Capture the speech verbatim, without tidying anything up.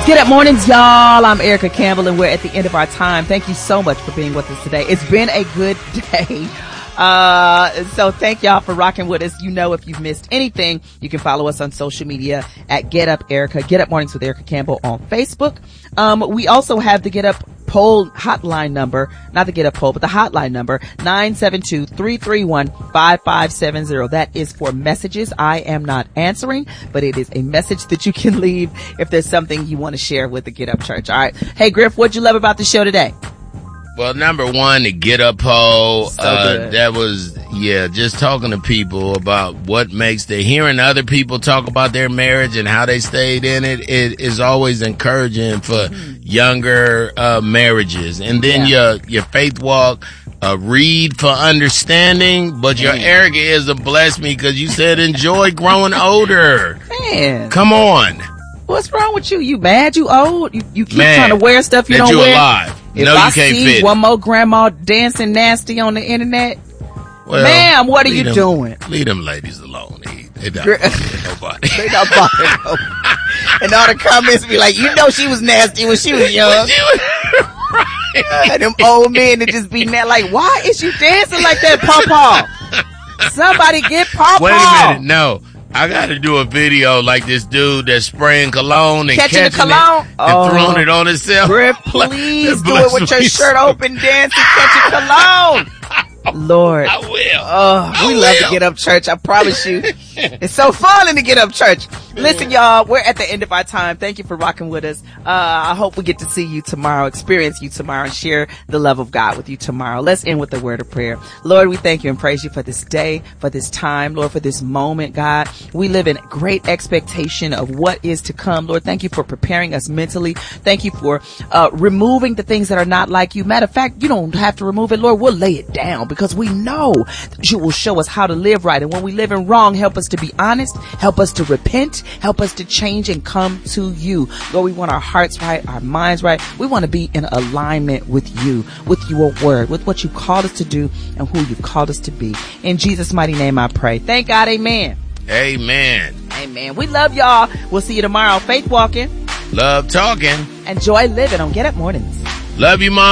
It's Get Up Mornings, y'all. I'm Erica Campbell, and we're at the end of our time. Thank you so much for being with us today. It's been a good day. Uh, so thank y'all for rocking with us. You know, if you've missed anything, you can follow us on social media at Get Up Erica, Get Up Mornings with Erica Campbell on Facebook. Um, we also have the Get Up poll hotline number, not the Get Up poll, but the hotline number, nine seven two, three three one, five five seven zero. That is for messages. I am not answering, but it is a message that you can leave if there's something you want to share with the Get Up Church. All right. Hey, Griff, what'd you love about the show today? Well, number one, the Get Up poll, So uh, that was, yeah, just talking to people about what makes the, hearing other people talk about their marriage and how they stayed in it, it is always encouraging for mm-hmm. younger, uh, marriages. And then yeah. your, your faith walk, uh, read for understanding, but your Man. Erica is a bless me because you said enjoy growing older. Man. Come on. What's wrong with you? You mad? You old? You, you keep Man, trying to wear stuff you that don't you wear? alive. If no, I you can't see fit. one more grandma dancing nasty on the internet, well, ma'am, what are you them, doing? Leave them ladies alone. They, they not bothering nobody. They not bothering nobody. And all the comments be like, you know she was nasty when she was young. Right. And them old men that just be mad like, why is you dancing like that, Pawpaw? Somebody get Pawpaw. Wait a minute, no. I gotta do a video like this dude that's spraying cologne and catching, catching the cologne it and oh, throwing it on himself. Griff, please do it with your shirt open, dancing, catching cologne. Lord. I will. Oh, I we will. love to Get Up Church. I promise you. It's so fun in the Get Up Church. Listen, y'all, we're at the end of our time. Thank you for rocking with us. Uh, I hope we get to see you tomorrow, experience you tomorrow, and share the love of God with you tomorrow. Let's end with the word of prayer. Lord, we thank you and praise you for this day, for this time, Lord, for this moment, God. We live in great expectation of what is to come. Lord, thank you for preparing us mentally. Thank you for, uh, removing the things that are not like you. Matter of fact, you don't have to remove it, Lord. We'll lay it down because we know that you will show us how to live right. And when we live in wrong, help us to be honest, help us to repent, help us to change and come to you. Lord, we want our hearts right, our minds right. We want to be in alignment with you, with your word, with what you called us to do and who you've called us to be. In Jesus' mighty name I pray. Thank God. Amen. Amen. Amen. We love y'all. We'll see you tomorrow. Faith walking. Love talking. And joy living on Get Up Mornings. Love you, Mom.